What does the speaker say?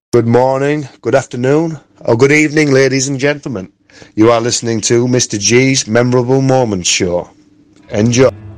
Good morning, good afternoon, or good evening, ladies and gentlemen. You are listening to Mr. G's Memorable Moments Show. Enjoy.